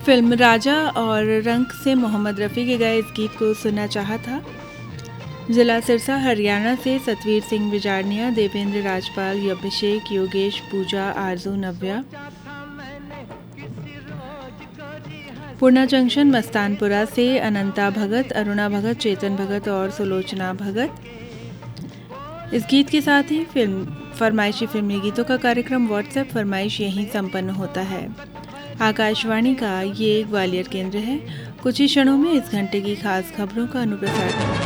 Film राजा और रंक से मोहम्मद रफ़ी के गाए इस गीत को सुनना चाहा था। जिला सिरसा हरियाणा से सतवीर सिंह बिजारनिया, देवेंद्र राजपाल, अभिषेक, योगेश, पूजा, आरजू, नव्या। पूर्णा जंक्शन मस्तानपुरा से अनंता भगत, अरुणा भगत, चेतन भगत और सुलोचना भगत। इस गीत के साथ ही फरमाइशी फिल्मी गीतों का कार्यक्रम व्हाट्सएप फरमाइश यहीं संपन्न होता है। आकाशवाणी का ये ग्वालियर केंद्र है। कुछ ही क्षणों में इस घंटे की खास खबरों का अनुप्रसारण।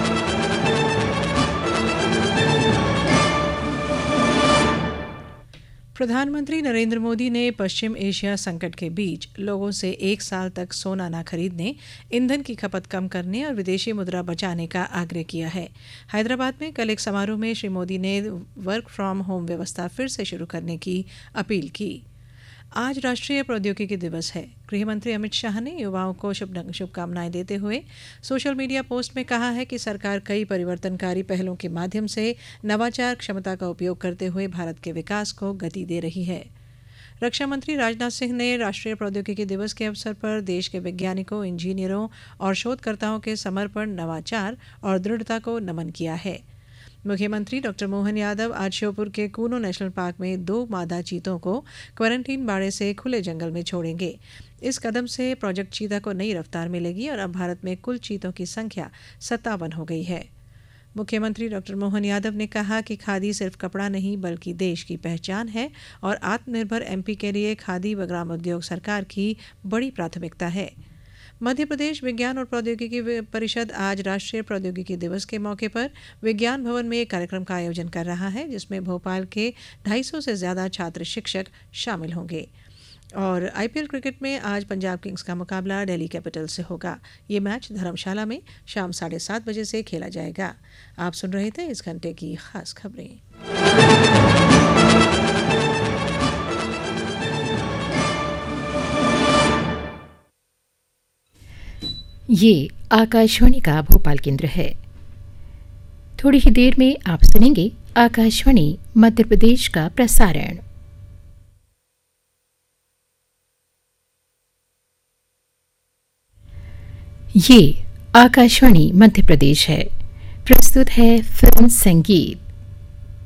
प्रधानमंत्री नरेंद्र मोदी ने पश्चिम एशिया संकट के बीच लोगों से 1 साल तक सोना न खरीदने, ईंधन की खपत कम करने और विदेशी मुद्रा बचाने का आग्रह किया है। हैदराबाद में कल एक समारोह में श्री मोदी ने वर्क फ्रॉम होम व्यवस्था फिर से शुरू करने की अपील की। आज राष्ट्रीय प्रौद्योगिकी दिवस है। गृह मंत्री अमित शाह ने युवाओं को शुभकामनाएं देते हुए सोशल मीडिया पोस्ट में कहा है कि सरकार कई परिवर्तनकारी पहलों के माध्यम से नवाचार क्षमता का उपयोग करते हुए भारत के विकास को गति दे रही है। रक्षा मंत्री राजनाथ सिंह ने राष्ट्रीय प्रौद्योगिकी दिवस के अवसर पर देश के वैज्ञानिकों, इंजीनियरों और शोधकर्ताओं के समर्पण, नवाचार और दृढ़ता को नमन किया है। मुख्यमंत्री डॉक्टर मोहन यादव आज श्योपुर के कूनो नेशनल पार्क में 2 मादा चीतों को क्वारंटीन बाड़े से खुले जंगल में छोड़ेंगे। इस कदम से प्रोजेक्ट चीता को नई रफ्तार मिलेगी और अब भारत में कुल चीतों की संख्या 57 हो गई है। मुख्यमंत्री डॉक्टर मोहन यादव ने कहा कि खादी सिर्फ कपड़ा नहीं बल्कि देश की पहचान है और आत्मनिर्भर एमपी के लिए खादी व ग्रामोद्योग सरकार की बड़ी प्राथमिकता है। मध्य प्रदेश विज्ञान और प्रौद्योगिकी परिषद आज राष्ट्रीय प्रौद्योगिकी दिवस के मौके पर विज्ञान भवन में एक कार्यक्रम का आयोजन कर रहा है, जिसमें भोपाल के 250 से ज़्यादा छात्र शिक्षक शामिल होंगे। और आईपीएल क्रिकेट में आज पंजाब किंग्स का मुकाबला दिल्ली कैपिटल से होगा। ये मैच धर्मशाला में शाम 7:30 बजे से खेला जाएगा। आप सुन रहे थे इस घंटे की खास खबरें। ये आकाशवाणी का भोपाल केंद्र है। थोड़ी ही देर में आप सुनेंगे आकाशवाणी मध्य प्रदेश का प्रसारण। ये आकाशवाणी मध्य प्रदेश है। प्रस्तुत है फिल्म संगीत।